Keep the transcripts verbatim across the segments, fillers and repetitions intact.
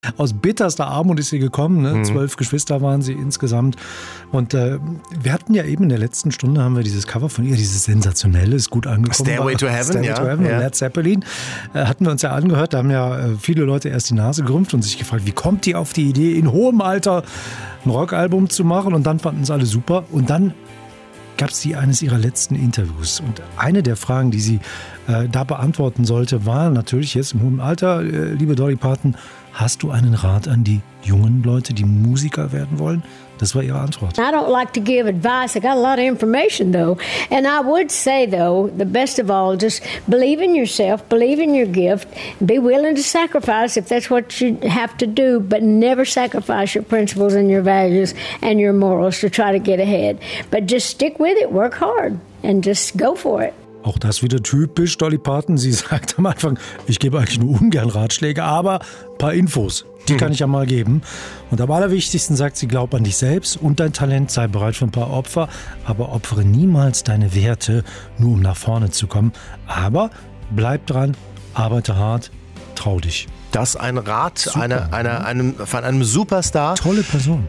Aus bitterster Armut ist sie gekommen, ne? Mhm. Zwölf Geschwister waren sie insgesamt. Und äh, wir hatten ja eben in der letzten Stunde haben wir dieses Cover von ihr, dieses sensationelle, ist gut angekommen. Stairway to Heaven, Stairway ja. to Heaven, ja. Led Zeppelin. Äh, hatten wir uns ja angehört, da haben ja äh, viele Leute erst die Nase gerümpft und sich gefragt, wie kommt die auf die Idee, in hohem Alter ein Rockalbum zu machen? Und dann fanden es alle super. Und dann gab es die eines ihrer letzten Interviews. Und eine der Fragen, die sie äh, da beantworten sollte, war natürlich jetzt im hohen Alter, äh, liebe Dolly Parton, hast du einen Rat an die jungen Leute, die Musiker werden wollen? Das war ihre Antwort. I don't like to give advice. I got a lot of information, though. And I would say, though, the best of all, just believe in yourself, believe in your gift, be willing to sacrifice if that's what you have to do, but never sacrifice your principles and your values and your morals to try to get ahead. But just stick with it, work hard, and just go for it. Auch das wieder typisch Dolly Parton. Sie sagt am Anfang, ich gebe eigentlich nur ungern Ratschläge, aber ein paar Infos, die kann ich ja mal geben. Und am allerwichtigsten sagt sie, glaub an dich selbst und dein Talent, sei bereit für ein paar Opfer, aber opfere niemals deine Werte, nur um nach vorne zu kommen. Aber bleib dran, arbeite hart, trau dich. Das ist ein Rat einer, einer, einem, von einem Superstar. Tolle Person.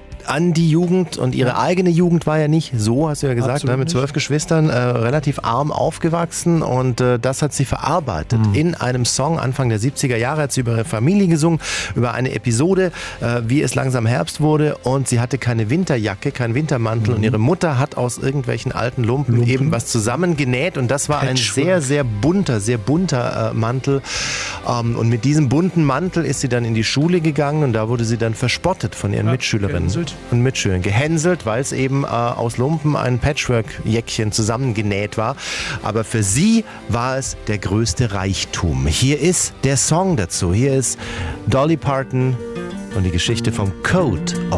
An die Jugend, und ihre eigene Jugend war ja nicht so, hast du ja gesagt, ne, mit zwölf Geschwistern, äh, relativ arm aufgewachsen, und äh, das hat sie verarbeitet. Mhm. In einem Song Anfang der siebziger Jahre hat sie über ihre Familie gesungen, über eine Episode, äh, wie es langsam Herbst wurde, und sie hatte keine Winterjacke, keinen Wintermantel, mhm. und ihre Mutter hat aus irgendwelchen alten Lumpen, Lumpen. eben was zusammengenäht, und das war Patchwork. Ein sehr, sehr bunter, sehr bunter äh, Mantel, ähm, und mit diesem bunten Mantel ist sie dann in die Schule gegangen, und da wurde sie dann verspottet von ihren ja, Mitschülerinnen. Gehänselt. Und Mitschülern. Gehänselt, weil es eben äh, aus Lumpen ein Patchwork-Jäckchen zusammengenäht war. Aber für sie war es der größte Reichtum. Hier ist der Song dazu. Hier ist Dolly Parton und die Geschichte vom Code of